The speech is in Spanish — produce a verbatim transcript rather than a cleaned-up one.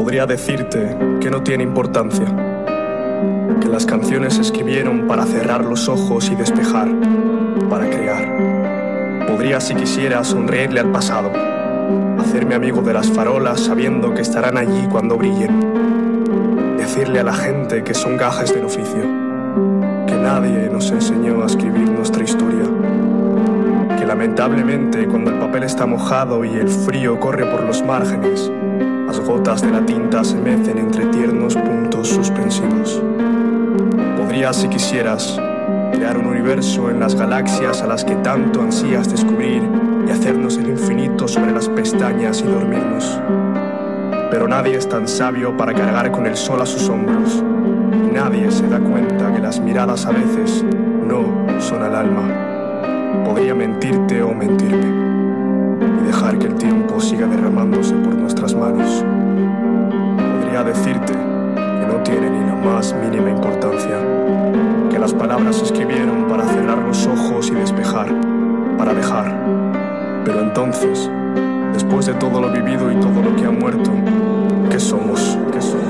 Podría decirte que no tiene importancia, que las canciones se escribieron para cerrar los ojos y despejar, para crear. Podría, si quisiera, sonreírle al pasado, hacerme amigo de las farolas sabiendo que estarán allí cuando brillen, decirle a la gente que son gajes del oficio, que nadie nos enseñó a escribir nuestra historia, que lamentablemente cuando el papel está mojado y el frío corre por los márgenes, las gotas de la tinta se mecen entre tiernos puntos suspensivos. Podrías, si quisieras, crear un universo en las galaxias a las que tanto ansías descubrir y hacernos el infinito sobre las pestañas y dormirnos. Pero nadie es tan sabio para cargar con el sol a sus hombros, y nadie se da cuenta que las miradas a veces no son al alma. Podría mentirte o mentirme y dejar que el tiempo siga derramándose por nuestras manos. Podría decirte que no tiene ni la más mínima importancia, que las palabras se escribieron para cerrar los ojos y despejar, para dejar. Pero entonces, después de todo lo vivido y todo lo que ha muerto, ¿qué somos? ¿Qué somos?